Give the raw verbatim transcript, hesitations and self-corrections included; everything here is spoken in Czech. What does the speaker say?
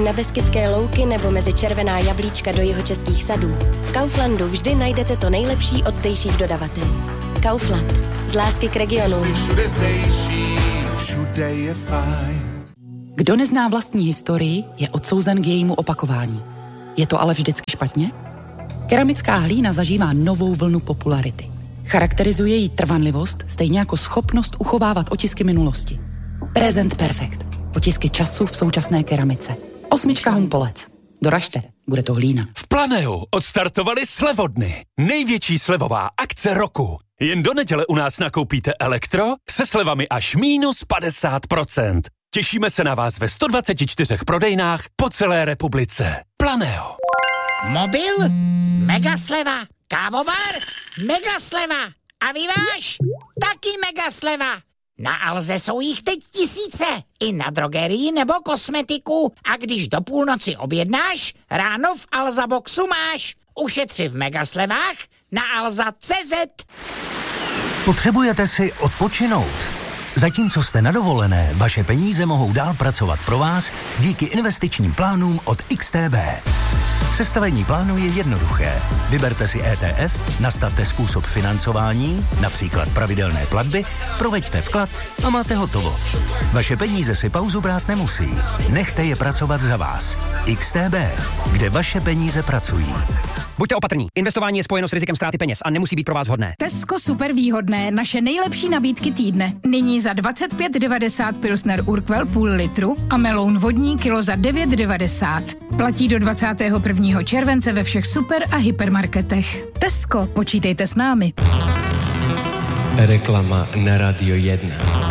na Beskydské louky nebo mezi červená jablíčka do jihočeských sadů, v Kauflandu vždy najdete to nejlepší od zdejších dodavatelů. Kaufland. Z lásky k regionu. Všude zdejší, všude je fajn. Kdo nezná vlastní historii, je odsouzen k jejímu opakování. Je to ale vždycky špatně? Keramická hlína zažívá novou vlnu popularity. Charakterizuje ji trvanlivost, stejně jako schopnost uchovávat otisky minulosti. Present Perfect. Otisky času v současné keramice. Osmička Humpolec. Doražte, bude to hlína. V Planeu odstartovali slevodny. Největší slevová akce roku. Jen do neděle u nás nakoupíte elektro se slevami až minus padesát procent. Těšíme se na vás ve sto dvacet čtyři prodejnách po celé republice. Planeo. Mobil? Mega sleva. Kávovar? Mega sleva. A vyváž? Taky mega sleva. Na Alze jsou jich teď tisíce. I na drogerii nebo kosmetiku. A když do půlnoci objednáš, ráno v Alza Boxu máš. Ušetři v megaslevách na alza tečka cé zet. Potřebujete si odpočinout? Zatímco jste na dovolené, vaše peníze mohou dál pracovat pro vás díky investičním plánům od X T B. Sestavení plánu je jednoduché. Vyberte si E T F, nastavte způsob financování, například pravidelné platby, proveďte vklad a máte hotovo. Vaše peníze si pauzu brát nemusí. Nechte je pracovat za vás. X T B, kde vaše peníze pracují. Buďte opatrní. Investování je spojeno s rizikem ztráty peněz a nemusí být pro vás vhodné. Tesco super výhodné, naše nejlepší nabídky týdne. Nyní za dvacet pět devadesát Pilsner Urquell půl litru a meloun vodní kilo za devět devadesát. Platí do dvacátého prvního července ve všech super a hypermarketech. Tesco, počítejte s námi. Reklama na Radio jedna.